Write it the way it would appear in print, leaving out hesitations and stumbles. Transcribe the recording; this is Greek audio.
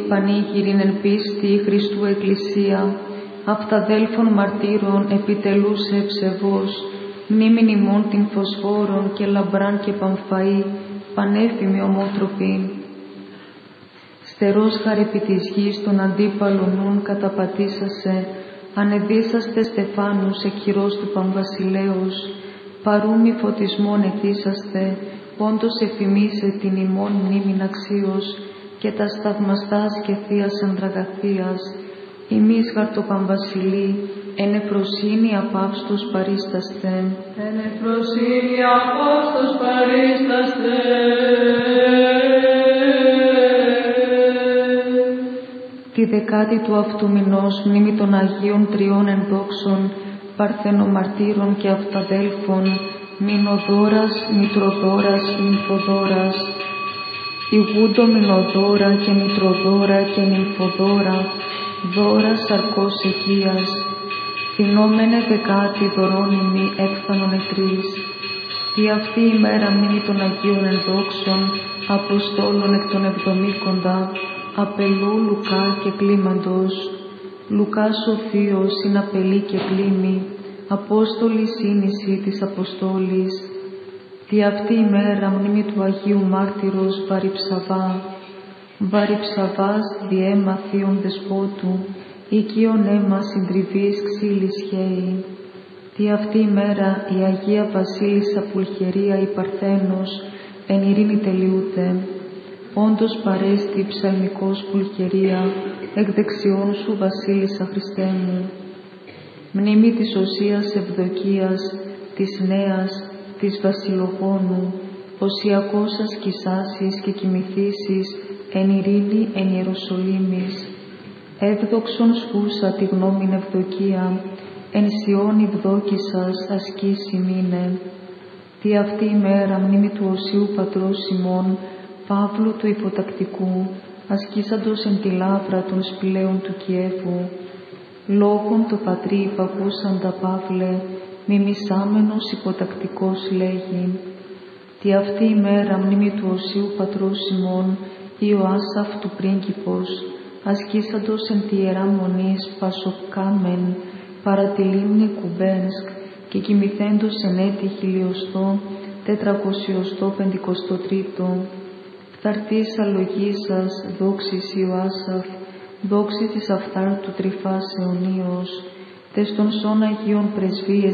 πανήγυριν εν πίστη Χριστού Εκκλησία, αυταδέλφων μαρτύρων επιτελούσε ευσεβώς, μνήμην ημών την φωσφόρων και λαμπράν και παμφαή, πανέφημη ομότροπη. Στερός χαρεπί της γης των αντίπαλων νουν καταπατήσασε, ανεδίσαστε στεφάνους εκχειρός του Παμβασιλέως, παρούμοι φωτισμόν ετήσαστε, πόντος εφημίσε την ημών μνήμην αξίως, και τα σταυμαστάς και θείας αντραγαθίας, ημείς χαρτοπαμβασιλεί, εν εφροσύνη απαύστος παρίσταστε. Εν εφροσύνη απαύστος παρίσταστε. Τη δεκάτη του αυτού μηνός μνήμη των Αγίων Τριών ενδόξων, Παρθενομαρτύρων και Αυταδέλφων, Μηνοδόρας, Μητροδόρας, Νυμφοδόρας, ηγούντο Μηνοδόρα και Μητροδόρα και Νυμφοδόρα, δώρα σαρκός εκείας, φινόμενε δεκάτη δωρώνυμη έφθανον ετρείς. Τι αυτή η μέρα μνήμη των Αγίων ενδόξων, Αποστόλων εκ των εβδομήκοντα, Απελού, Λουκά και Κλίμαντος, Λουκά Σοφίος, συναπελή και κλίμη, Απόστολη σύνηση της Αποστόλης. Τι αυτή η μέρα μνήμη του Αγίου Μάρτυρος Βαρυψαβά, Βαρυψαβάς διέμα θείων δεσπότου, οικείον αίμα συντριβής ξύλης χέη. Τι αυτή η μέρα η Αγία Βασίλισσα Πουλχερία η Παρθένος, εν ειρήνη τελειούται. Όντως παρέστη ψαλμικός Πουλχερία, εκ δεξιών σου Βασίλισσα Χριστέ μου. Μνήμη της Οσίας Ευδοκίας, της Νέας, της Βασιλογόνου, Οσιακός ασκησάσεις και κοιμηθήσεις, εν ειρήνη εν Ιεροσολύμης. Εύδοξον σκούσα τη γνώμην Ευδοκία, εν Σιών ευδόκησας ασκήσει μήνε. Τι αυτή η μέρα μνήμη του Οσίου Πατρός Σιμών, Παύλου του Υποτακτικού, ασκήσαντος εν τη λάβρα των σπηλαίων του Κιέβου. Λόγον το πατρί υπακούσαντα Παύλε, μιμισάμενος υποτακτικός λέγει. Τι αυτή η μέρα μνήμη του Οσίου Πατρός Σιμών, Ιωάσαφ του πρίγκιπος, ασκήσαντος εν τη Ιερά Μονής Πασοκάμεν, παρά τη λίμνη Κουμπένσκ, και κοιμηθέντος εν έτη 1453. Φθαρτής αλογήσας, δόξης Ιωάσαφ, δόξης της αυτάρτου τρυφάς αιωνίως, τες των σών Αγίων πρεσβείες